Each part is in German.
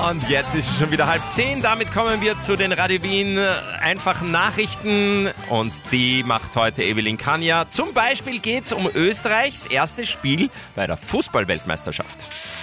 Und jetzt ist es schon wieder 9:30. Damit kommen wir zu den Radio Wien einfachen Nachrichten. Und die macht heute Evelyn Kanja. Zum Beispiel geht es um Österreichs erstes Spiel bei der Fußball-Weltmeisterschaft.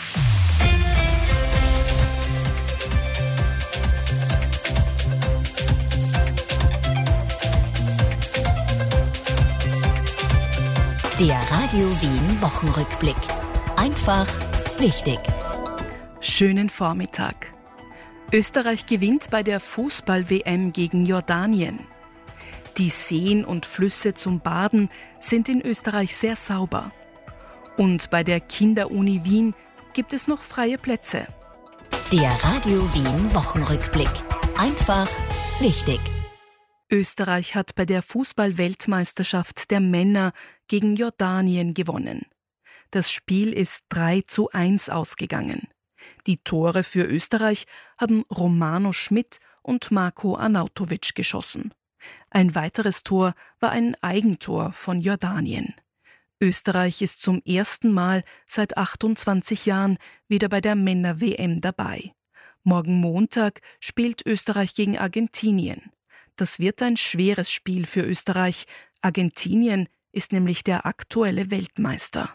Der Radio Wien Wochenrückblick. Einfach wichtig. Schönen Vormittag. Österreich gewinnt bei der Fußball-WM gegen Jordanien. Die Seen und Flüsse zum Baden sind in Österreich sehr sauber. Und bei der Kinderuni Wien gibt es noch freie Plätze. Der Radio Wien Wochenrückblick. Einfach wichtig. Österreich hat bei der Fußball-Weltmeisterschaft der Männer gegen Jordanien gewonnen. Das Spiel ist 3:1 ausgegangen. Die Tore für Österreich haben Romano Schmidt und Marko Arnautovic geschossen. Ein weiteres Tor war ein Eigentor von Jordanien. Österreich ist zum ersten Mal seit 28 Jahren wieder bei der Männer-WM dabei. Morgen Montag spielt Österreich gegen Argentinien. Das wird ein schweres Spiel für Österreich. Argentinien ist nämlich der aktuelle Weltmeister.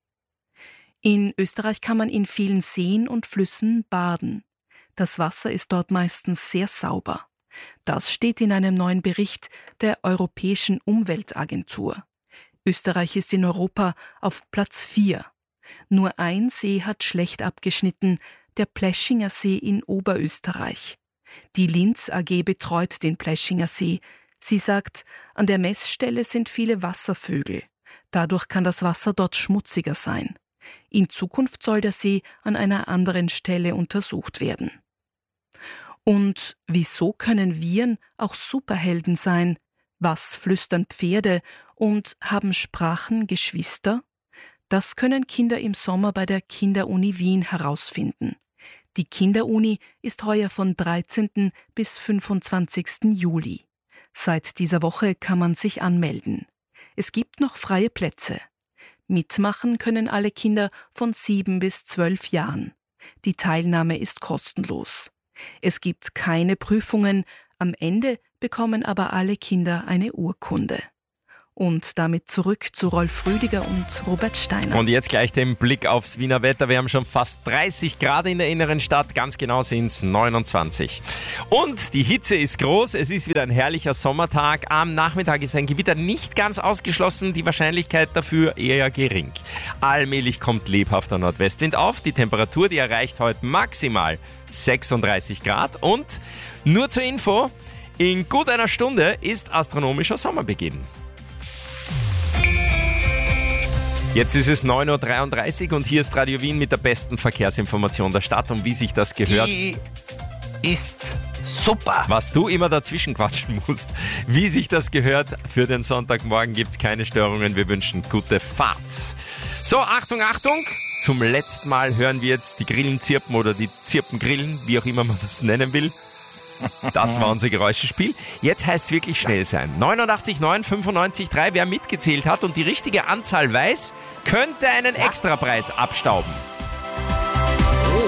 In Österreich kann man in vielen Seen und Flüssen baden. Das Wasser ist dort meistens sehr sauber. Das steht in einem neuen Bericht der Europäischen Umweltagentur. Österreich ist in Europa auf Platz 4. Nur ein See hat schlecht abgeschnitten, der Pläschinger See in Oberösterreich. Die Linz AG betreut den Pläschinger See. Sie sagt, an der Messstelle sind viele Wasservögel. Dadurch kann das Wasser dort schmutziger sein. In Zukunft soll der See an einer anderen Stelle untersucht werden. Und wieso können Viren auch Superhelden sein? Was flüstern Pferde und haben Sprachen Geschwister? Das können Kinder im Sommer bei der Kinderuni Wien herausfinden. Die Kinderuni ist heuer von 13. bis 25. Juli. Seit dieser Woche kann man sich anmelden. Es gibt noch freie Plätze. Mitmachen können alle Kinder von 7 bis 12 Jahren. Die Teilnahme ist kostenlos. Es gibt keine Prüfungen, am Ende bekommen aber alle Kinder eine Urkunde. Und damit zurück zu Rolf Rüdiger und Robert Steiner. Und jetzt gleich den Blick aufs Wiener Wetter. Wir haben schon fast 30 Grad in der inneren Stadt. Ganz genau sind es 29. Und die Hitze ist groß. Es ist wieder ein herrlicher Sommertag. Am Nachmittag ist ein Gewitter nicht ganz ausgeschlossen. Die Wahrscheinlichkeit dafür eher gering. Allmählich kommt lebhafter Nordwestwind auf. Die Temperatur, die erreicht heute maximal 36 Grad. Und nur zur Info, in gut einer Stunde ist astronomischer Sommerbeginn. Jetzt ist es 9:33 Uhr und hier ist Radio Wien mit der besten Verkehrsinformation der Stadt und wie sich das gehört. Die ist super. Was du immer dazwischen quatschen musst. Wie sich das gehört, für den Sonntagmorgen gibt es keine Störungen. Wir wünschen gute Fahrt. So, Achtung, Achtung. Zum letzten Mal hören wir jetzt die Grillen zirpen oder die Zirpen grillen, wie auch immer man das nennen will. Das war unser Geräuschespiel. Jetzt heißt es wirklich schnell sein. 89 9 95 3. Wer mitgezählt hat und die richtige Anzahl weiß, könnte einen Extrapreis abstauben.